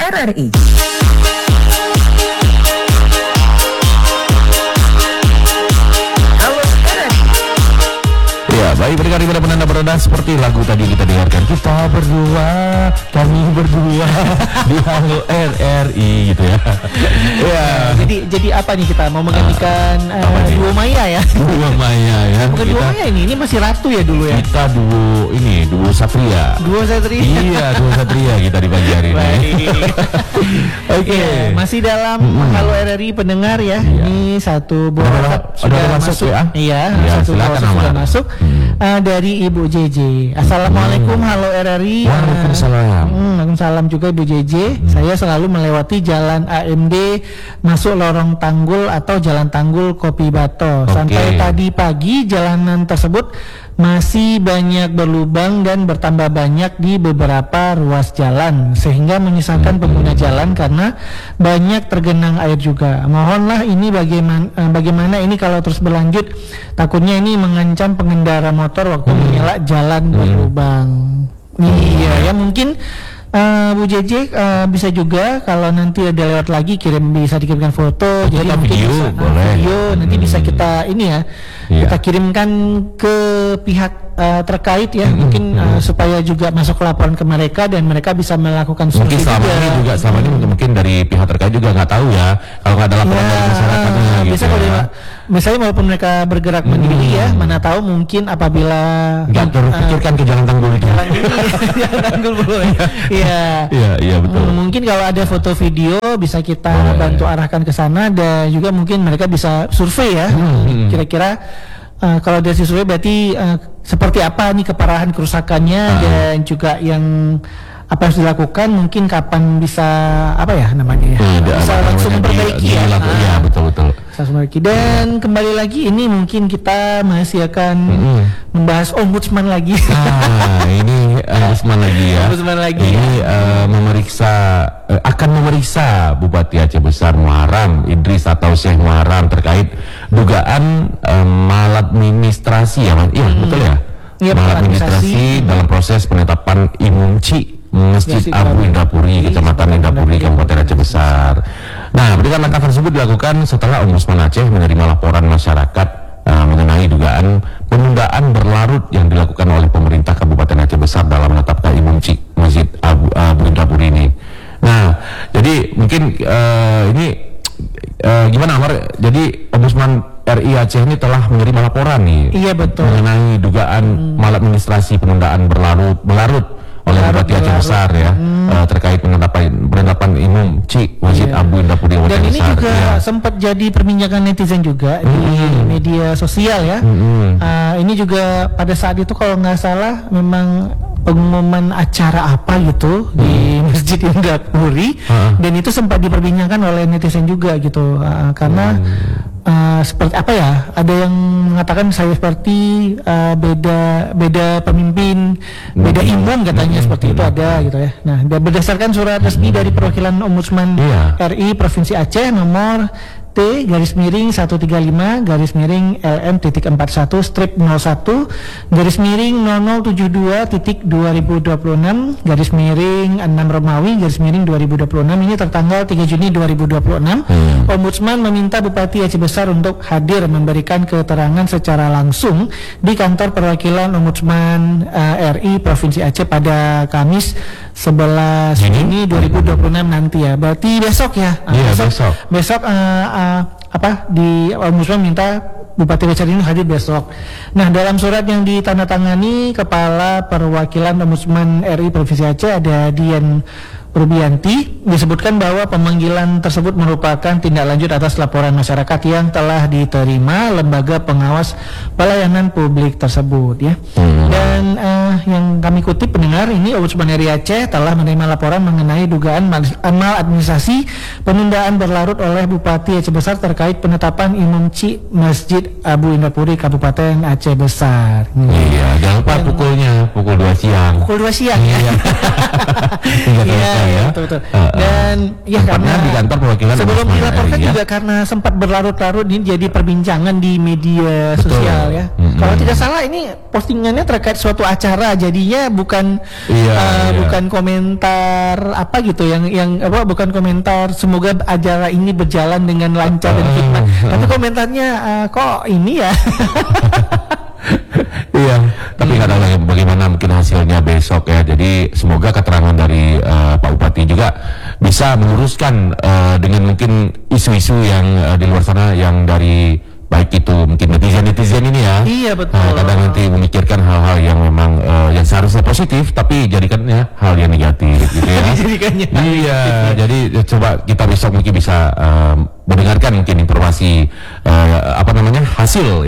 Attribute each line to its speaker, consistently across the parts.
Speaker 1: RRI.
Speaker 2: Baik, berikan kepada penanda-penanda seperti lagu tadi kita dengarkan. Kita berdua, kami berdua di Halo RRI gitu ya.
Speaker 3: Ya. Jadi apa nih, kita mau menggantikan duo Maya ya?
Speaker 2: Duo Maya ya.
Speaker 3: Bukan duo Maya ini masih Ratu ya dulu ya?
Speaker 2: Kita duo Satria.
Speaker 3: Duo Satria.
Speaker 2: Iya, duo Satria kita di pagi hari ini.
Speaker 3: Oke, masih dalam Halo RRI pendengar ya. Ini satu buah WhatsApp sudah masuk ya. Iya, satu buah WhatsApp sudah masuk. Dari Ibu JJ. Assalamualaikum, halo RRI.
Speaker 2: Waalaikumsalam.
Speaker 3: Waalaikumsalam juga Ibu JJ. Saya selalu melewati jalan AMD masuk lorong Tanggul atau jalan Tanggul Kopi Bato. Sampai tadi pagi jalanan tersebut masih banyak berlubang dan bertambah banyak di beberapa ruas jalan, sehingga menyisakan pengguna jalan karena banyak tergenang air juga. Mohonlah ini bagaimana ini kalau terus berlanjut, takutnya ini mengancam pengendara motor waktu menyelak jalan berlubang. Iya ya, mungkin Bu JJ bisa juga kalau nanti ada lewat lagi bisa dikirimkan foto, jadi mungkin
Speaker 2: video,
Speaker 3: video nanti bisa kita ini ya, kita kirimkan ke pihak terkait ya, mungkin supaya juga masuk laporan ke mereka dan mereka bisa melakukan
Speaker 2: mungkin selama ini mungkin dari pihak terkait juga nggak tahu ya kalau nggak ada laporan dari masyarakatnya gitu.
Speaker 3: Bisa kalau misalnya walaupun mereka bergerak mandiri ya, mana tahu mungkin apabila
Speaker 2: nggak terpikirkan ke jalan Tanggul itu.
Speaker 3: Jalan Tanggul belum.
Speaker 2: Iya betul.
Speaker 3: Mungkin kalau ada foto video bisa kita bantu arahkan ke sana, dan juga mungkin mereka bisa survei ya. Kira-kira kalau dari survei berarti seperti apa nih keparahan kerusakannya, dan juga yang apa yang harus dilakukan, mungkin kapan bisa apa ya namanya ya, bisa langsung memperbaiki ya.
Speaker 2: Iya betul.
Speaker 3: Langsung memperbaiki. Dan kembali lagi ini mungkin kita masih akan membahas ombudsman lagi.
Speaker 2: Ini ombudsman lagi ya.
Speaker 3: Ombudsman lagi.
Speaker 2: Ini akan memeriksa Bupati Aceh Besar Muharram Idris atau Syekh Muharram terkait dugaan maladministrasi ya, Mas. Iya betul ya. Maladministrasi dalam proses penetapan Imam Ci Masjid Abu Indrapuri, Kecamatan Indrapuri, Kabupaten Aceh Besar. Nah, berikan langkah tersebut dilakukan setelah Ombudsman Aceh menerima laporan masyarakat mengenai dugaan penundaan berlarut yang dilakukan oleh pemerintah Kabupaten Aceh Besar dalam menetapkan Imam Ci Masjid Abu Indrapuri ini. Nah, jadi mungkin ini gimana Amar? Jadi Ombudsman RI Aceh ini telah menerima laporan nih.
Speaker 3: Iya betul.
Speaker 2: Mengenai dugaan maladministrasi penundaan berlarut oleh Bupati Aceh Besar ya, terkait penetapan Imam Ci Masjid Abu Indrapuri Aceh Besar.
Speaker 3: Dan ini juga sempat jadi perbincangan netizen juga di media sosial ya. Ini juga pada saat itu kalau nggak salah memang pengumuman acara apa gitu di Masjid Indrapuri, dan itu sempat diperbincangkan oleh netizen juga gitu, karena seperti apa ya, ada yang mengatakan saya seperti beda pemimpin, beda imam katanya, seperti itu ada gitu ya. Nah, berdasarkan surat resmi dari perwakilan Ombudsman RI Provinsi Aceh nomor T-0-135-2022/2026/6 ini tertanggal 3 Juni 2026. Ombudsman meminta Bupati Aceh Besar untuk hadir memberikan keterangan secara langsung di kantor perwakilan Ombudsman RI Provinsi Aceh pada Kamis 11 Juni 2026 nanti ya. Berarti besok ya. Besok di Ombudsman minta Bupati Aceh ini hadir besok. Nah, dalam surat yang ditandatangani Kepala Perwakilan Ombudsman RI Provinsi Aceh ada Dian Rubianti, disebutkan bahwa pemanggilan tersebut merupakan tindak lanjut atas laporan masyarakat yang telah diterima lembaga pengawas pelayanan publik tersebut ya. Dan yang kami kutip pendengar, ini Ombudsman RI Aceh telah menerima laporan mengenai dugaan maladministrasi penundaan berlarut oleh Bupati Aceh Besar terkait penetapan Imam Ci Masjid Abu Indrapuri Kabupaten Aceh Besar.
Speaker 2: Iya, jangan lupa pukul 2 siang.
Speaker 3: Pukul 2 siang ya. Iya.
Speaker 2: ya.
Speaker 3: Betul. Dan ya
Speaker 2: tempatnya
Speaker 3: karena
Speaker 2: di kantor perwakilan
Speaker 3: sebelum
Speaker 2: Ombudsman
Speaker 3: dilaporkan
Speaker 2: RI, ya.
Speaker 3: juga karena sempat berlarut-larut ini jadi perbincangan di media sosial ya. Kalau tidak salah ini postingannya terkait suatu acara, jadinya bukan bukan komentar apa gitu yang apa, bukan komentar semoga acara ini berjalan dengan lancar dan hikmat, tapi komentarnya kok ini ya.
Speaker 2: Iya, tapi nggak tahu lagi bagaimana mungkin hasilnya besok ya. Jadi semoga keterangan dari Pak Bupati juga bisa meluruskan dengan mungkin isu-isu yang di luar sana yang dari baik itu mungkin netizen ini ya.
Speaker 3: Iya betul.
Speaker 2: Kadang nanti memikirkan hal-hal yang memang yang seharusnya positif tapi jadikannya hal yang negatif gitu ya. Iya, jadi coba kita besok mungkin bisa mendengarkan mungkin informasi hasil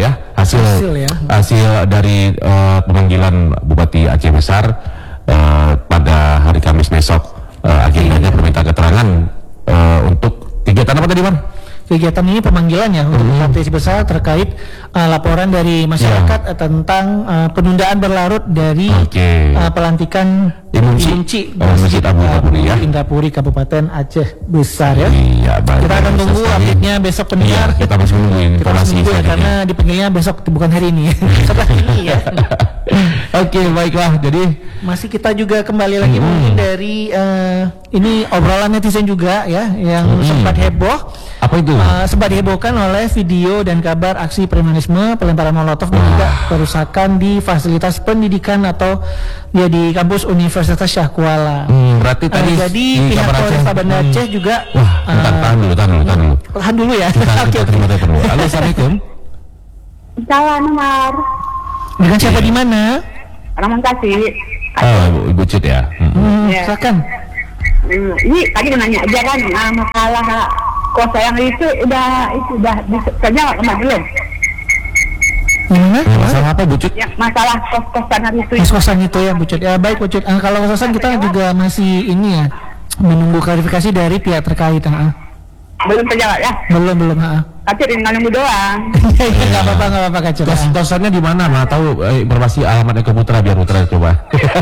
Speaker 2: dari pemanggilan Bupati Aceh Besar pada hari Kamis besok. Agendanya permintaan keterangan untuk kegiatan apa tadi, Bang?
Speaker 3: Kegiatan ini pemanggilannya untuk Bupati Aceh Besar terkait laporan dari masyarakat tentang penundaan berlarut dari pelantikan Imumci
Speaker 2: Masjid Abu
Speaker 3: Indrapuri Kabupaten Aceh Besar ya.
Speaker 2: Iya, baik.
Speaker 3: Kita akan tunggu update-nya besok pendengar.
Speaker 2: Iya, kita masih menunggu informasi
Speaker 3: ya, karena dipanggilnya besok bukan hari ini. Setelah ini ya.
Speaker 2: Oke, baiklah. Jadi
Speaker 3: masih kita juga kembali lagi mungkin dari ini obrolan netizen juga ya yang sempat heboh.
Speaker 2: Apa itu?
Speaker 3: Sempat dihebohkan oleh video dan kabar aksi premanisme, pelemparan molotov dan juga kerusakan di fasilitas pendidikan atau ya di kampus Universitas Syah Kuala.
Speaker 2: Berarti tadi
Speaker 3: jadi pihak Polresta Banda Aceh juga
Speaker 2: tahan dulu.
Speaker 3: Tahan dulu ya.
Speaker 2: Oke. Halo, Assalamualaikum.
Speaker 1: Salam nomor.
Speaker 3: Dengan siapa di mana?
Speaker 1: Ramon Kasih.
Speaker 2: Ibu Cut ya.
Speaker 3: Silakan.
Speaker 1: Ini tadi nanya aja kan masalah kuasa yang itu udah terjawab belum?
Speaker 3: Gimana?
Speaker 2: Masalah apa, Bu Cut?
Speaker 1: Ya, masalah kos-kosan itu.
Speaker 3: Kos-kosan itu ya, Bu Cut. Ya baik, Bu Cut. Kalau kos-kosan kita juga masih ini ya menunggu klarifikasi dari pihak terkait.
Speaker 1: Belum terjawab ya?
Speaker 3: Belum.
Speaker 1: Tapi tinggal nunggu doang.
Speaker 3: Nggak apa-apa Kak Cut.
Speaker 2: Kosannya di mana? Mau tahu informasi alamatnya ke Putra biar Putra coba.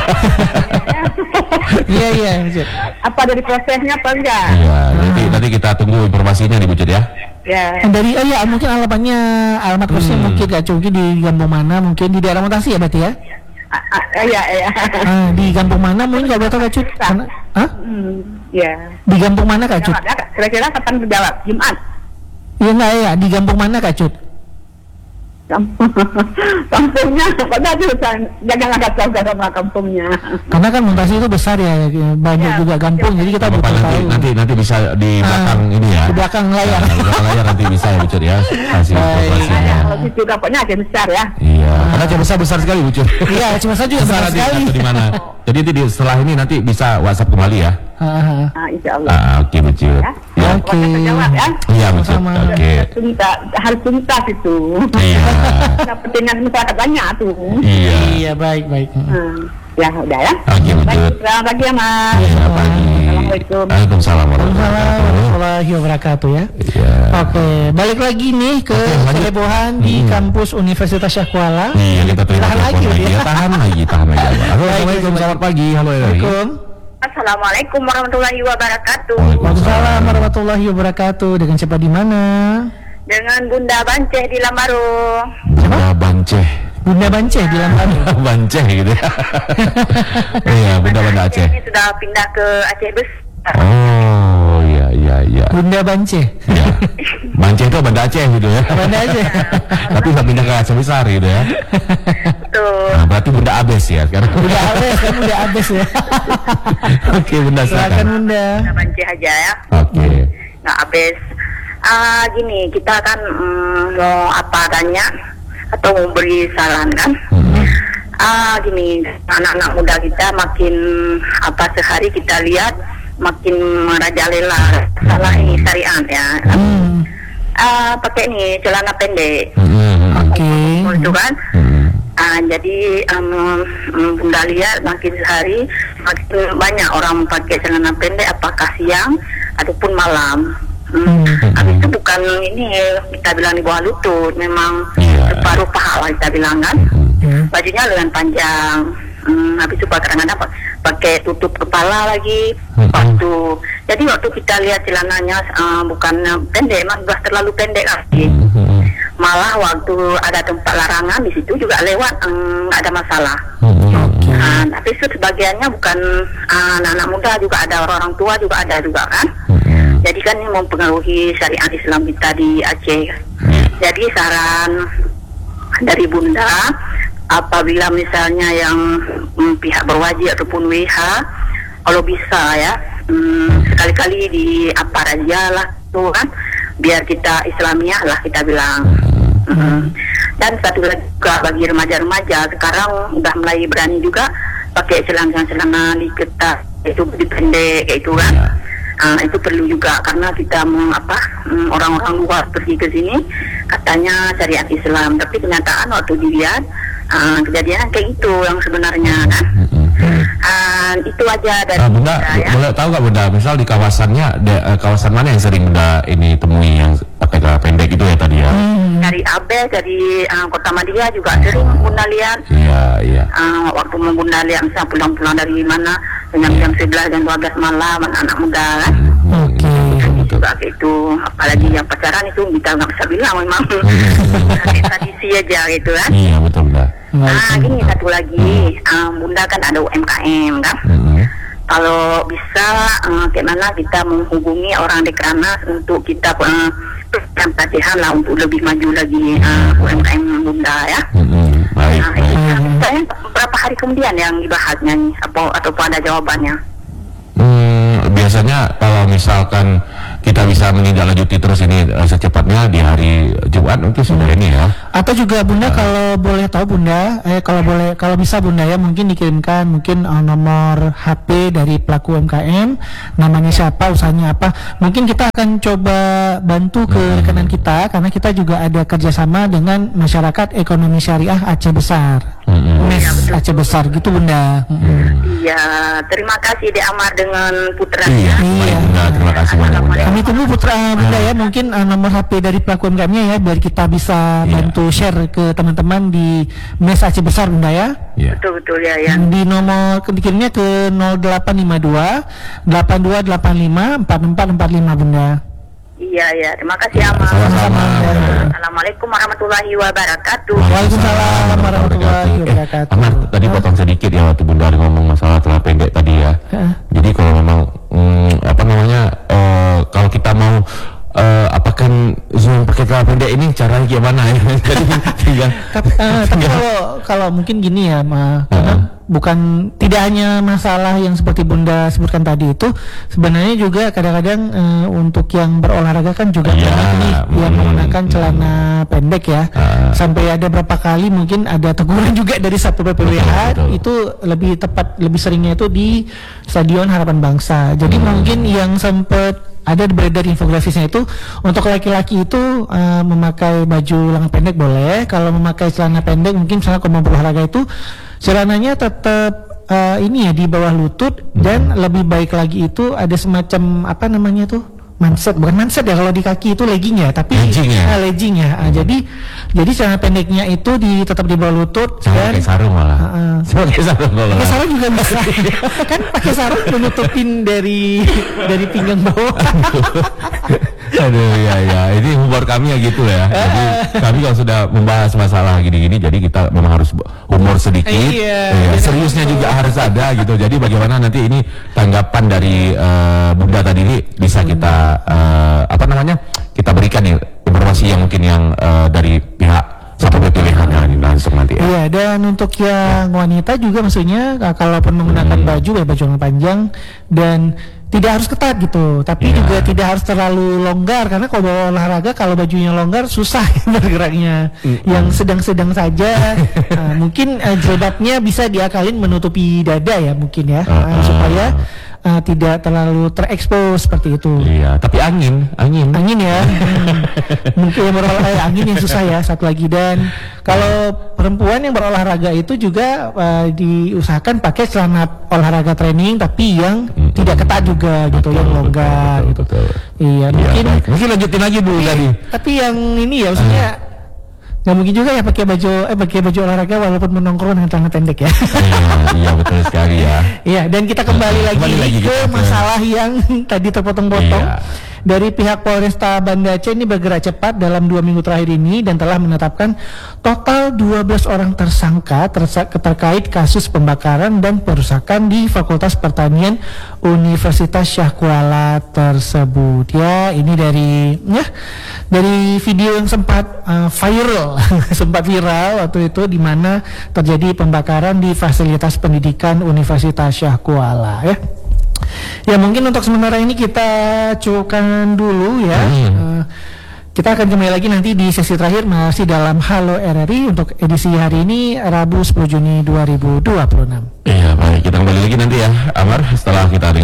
Speaker 3: Iya, Bu Cut.
Speaker 1: Apa dari prosesnya apa enggak?
Speaker 2: Iya, nanti kita tunggu informasinya nih, Bu Cut ya.
Speaker 1: Ya.
Speaker 3: Dari mungkin alamat kosnya mungkin Kak Cut di kampung mana, mungkin di daerah Mutasi ya berarti ya?
Speaker 1: Iya.
Speaker 3: Di kampung mana mungkin kalau betul Kak Cut?
Speaker 1: Ya.
Speaker 3: Di kampung mana Kak Cut?
Speaker 1: Kira-kira kapan berjawab? Jumat.
Speaker 3: Iya enggak ya, di kampung mana Kak Cut?
Speaker 1: Kampungnya, pada jurusan jangan agak tahu sama kampungnya.
Speaker 3: Karena kan Mutasi itu besar ya, banyak juga kampung, jadi kita butuh tahu.
Speaker 2: Nanti bisa di belakang ini ya.
Speaker 3: Di belakang layar.
Speaker 2: Di belakang layar nanti bisa ya, Bu Cut ya. Kasih informasinya.
Speaker 1: Kalau situ kampungnya agak besar ya.
Speaker 2: Iya, karena besar sekali, Bu Cut.
Speaker 3: Iya, cuma saja besar sekali.
Speaker 2: Di mana? Jadi setelah ini nanti bisa WhatsApp kembali ya.
Speaker 1: Insya Allah.
Speaker 2: Oke, Bu Cut.
Speaker 1: Ya. Oke. Jawab ya.
Speaker 2: Iya, Bu Cut. Oke.
Speaker 1: Harus tuntas itu.
Speaker 2: Iya.
Speaker 1: Kepentingan masyarakat banyak tuh.
Speaker 2: Iya.
Speaker 3: Baik.
Speaker 1: Ya udah ya.
Speaker 2: Oke, Bu Cut.
Speaker 1: Selamat pagi ya Mas.
Speaker 2: Iya, pagi.
Speaker 1: Assalamualaikum.
Speaker 2: Waalaikumsalam
Speaker 3: warahmatullahi wabarakatuh ya.
Speaker 2: Iya.
Speaker 3: Oke, balik lagi nih ke kehebohan di kampus Universitas Syah Kuala.
Speaker 2: Iya, kita terima
Speaker 3: Tahan lagi,
Speaker 2: telepon
Speaker 3: ya.
Speaker 2: Tahan lagi. Halo, Assalamualaikum, selamat pagi. Halo,
Speaker 3: Assalamualaikum.
Speaker 1: Assalamualaikum warahmatullahi wabarakatuh.
Speaker 3: Waalaikumsalam warahmatullahi wabarakatuh. Dengan siapa di mana?
Speaker 1: Dengan Bunda Banceh di Lambaru.
Speaker 2: Bunda Banceh.
Speaker 3: Bunda Banceh di Lambaru.
Speaker 2: Banceh gitu ya. Iya, Bunda Aceh.
Speaker 1: Ini sudah pindah ke Aceh Besar.
Speaker 2: Oh, iya.
Speaker 3: Bunda Banceh.
Speaker 2: Ya. Banceh itu Banda Aceh gitu ya.
Speaker 3: Banda Aceh.
Speaker 2: Tapi nggak pindah ke Aceh Besar gitu ya.
Speaker 1: Betul.
Speaker 2: Nah, berarti Bunda Abes ya sekarang.
Speaker 3: Bunda Abes ya.
Speaker 2: Oke, Bunda
Speaker 3: silakan Bunda.
Speaker 1: Bunda Banceh aja ya.
Speaker 2: Oke.
Speaker 1: Nah, Abes. Gini, kita kan mau apa adanya atau mau beri saran kan? Gini, anak-anak muda kita makin sehari kita lihat makin merajalela salah ini syariat ya. Pakai nih celana pendek.
Speaker 3: Oke.
Speaker 1: Itu kan? Jadi Bunda lihat makin sehari makin banyak orang pakai celana pendek apakah siang ataupun malam. Habis itu bukan ini kita bilang di bawah lutut, memang separuh paha kita bilang kan. Bajunya lengan panjang. habis itu kadang-kadang pakai tutup kepala lagi. Jadi waktu kita lihat celananya bukan pendek, emang sudah terlalu pendek lagi. Malah waktu ada tempat larangan di situ juga lewat nggak ada masalah. Tapi itu sebagiannya bukan anak-anak muda, juga ada orang tua juga ada juga kan. Jadi kan ini mempengaruhi syariat Islam kita di Aceh. Jadi saran dari Bunda, apabila misalnya yang pihak berwajib ataupun WH, kalau bisa ya sekali-kali di apa aja lah tuh kan, biar kita Islamiah lah kita bilang. Dan satu lagi juga bagi remaja-remaja sekarang udah mulai berani juga pakai celana diketat, itu pendek kayak itu kan. Itu perlu juga karena kita orang-orang luar pergi ke sini katanya syariat Islam, tapi kenyataan waktu dilihat kejadian kayak itu yang sebenarnya kan. Itu aja dari
Speaker 2: Bunda, ya. Boleh tahu nggak Bunda, misal di kawasannya kawasan mana yang sering Bunda ini temui yang pakai celana pendek itu ya tadi ya?
Speaker 1: Dari Abe, dari Kota Madia juga sering Bunda lihat.
Speaker 2: Iya.
Speaker 1: Waktu Bunda lihat misalnya pulang-pulang dari mana jam 11 dan 12 malam anak muda kan. Juga gitu, apalagi yang pacaran itu kita nggak bisa bilang memang tradisi aja gitu kan.
Speaker 2: Iya betul Bunda.
Speaker 1: Gini satu lagi, Bunda kan ada UMKM kan. Kalau bisa gimana kita menghubungi orang Dekranasda untuk kita pelatihan lah untuk lebih maju lagi UMKM Bunda ya. Baik. Berapa hari kemudian yang dibahasnya nih, atau ada jawabannya?
Speaker 2: Biasanya kalau misalkan kita bisa menindaklanjuti terus ini secepatnya di hari Jumat mungkin sudah ini ya.
Speaker 3: Atau juga Bunda kalau boleh tahu Bunda, kalau bisa Bunda ya mungkin dikirimkan mungkin nomor HP dari pelaku UMKM, namanya siapa, usahanya apa. Mungkin kita akan coba bantu ke rekanan kita karena kita juga ada kerjasama dengan Masyarakat Ekonomi Syariah Aceh Besar. MES Aceh Besar gitu Bunda.
Speaker 1: Iya, terima kasih Dek Amar dengan putra.
Speaker 2: Iya. Bunda, terima kasih banyak Bunda.
Speaker 3: Kami tunggu putra Bunda ya, mungkin nomor HP dari pelaku UMKM-nya ya, biar kita bisa bantu share ke teman-teman di MES Aceh Besar Bunda ya.
Speaker 1: Betul ya.
Speaker 3: Di nomor dikirimnya ke 0852 8285 4445 Bunda.
Speaker 1: Iya, terima kasih Amar.
Speaker 2: Sama-sama.
Speaker 1: Assalamualaikum warahmatullahi wabarakatuh.
Speaker 3: Waalaikumsalam warahmatullahi wabarakatuh.
Speaker 2: Amar, tadi potong sedikit ya waktu Bunda ngomong masalah celana pendek tadi ya. Jadi kalau memang kalau kita mau apakan Zoom pakai celana pendek ini caranya gimana ya? Jadi tinggal.
Speaker 3: Tapi kalau mungkin gini ya, karena bukan tidak hanya masalah yang seperti Bunda sebutkan tadi itu, sebenarnya juga kadang-kadang untuk yang berolahraga kan juga banyak nih yang menggunakan celana pendek ya. Sampai ada berapa kali mungkin ada teguran juga dari Satpol PPWH. Itu lebih tepat, lebih seringnya itu di Stadion Harapan Bangsa. Jadi mungkin yang sempat ada beredar infografisnya itu untuk laki-laki itu memakai baju lengan pendek boleh. Kalau memakai celana pendek mungkin misalnya kalau mau berolahraga itu celananya tetap ini ya di bawah lutut, dan lebih baik lagi itu ada semacam apa namanya tuh, bukan manset ya kalau di kaki itu legging ya, tapi legging ya. Jadi celana pendeknya itu tetap di bawah lutut dan
Speaker 2: pakai sarung malah. Pakai
Speaker 3: sarung juga bisa. Kan pakai sarung menutupin dari pinggang bawah.
Speaker 2: Aduh ya, ini humor kami ya gitu ya. Jadi kami kalau sudah membahas masalah gini-gini, jadi kita memang harus humor sedikit. Seriusnya juga harus ada gitu. Jadi bagaimana nanti ini tanggapan dari Bunda tadi ini bisa kita kita berikan nih informasi yang mungkin yang dari pihak Satpol PPWH langsung nanti ya. Iya,
Speaker 3: dan untuk yang wanita juga maksudnya kalaupun menggunakan baju lengan panjang dan tidak harus ketat gitu, tapi juga tidak harus terlalu longgar, karena kalau bawa olahraga kalau bajunya longgar susah bergeraknya. Yang sedang-sedang saja mungkin jilbabnya bisa diakalin menutupi dada ya mungkin ya, supaya tidak terlalu terekspos seperti itu.
Speaker 2: Iya, tapi angin
Speaker 3: ya. Mungkin yang berolahraga angin yang susah ya satu lagi. Dan kalau perempuan yang berolahraga itu juga diusahakan pakai celana olahraga training tapi yang tidak ketat juga gitu, yang longgar gitu. Iya, mungkin
Speaker 2: lanjutin lagi dulu tadi.
Speaker 3: Tapi yang ini ya maksudnya Nggak mungkin juga ya pakai baju olahraga walaupun menongkrong dengan celana pendek ya.
Speaker 2: Iya betul sekali ya.
Speaker 3: Iya, dan kita kembali lagi ke masalah yang tadi terpotong-potong.
Speaker 2: Iya.
Speaker 3: Dari pihak Polresta Banda Aceh ini bergerak cepat dalam 2 minggu terakhir ini dan telah menetapkan total 12 orang tersangka terkait kasus pembakaran dan perusakan di Fakultas Pertanian Universitas Syah Kuala tersebut. Ya, ini dari video yang sempat viral, sempat viral waktu itu di mana terjadi pembakaran di fasilitas pendidikan Universitas Syah Kuala ya. Ya mungkin untuk sementara ini kita cukupkan dulu ya. Kita akan kembali lagi nanti di sesi terakhir masih dalam Halo RRI untuk edisi hari ini Rabu 10 Juni 2026.
Speaker 2: Iya baik, kita kembali lagi nanti ya Amar setelah kita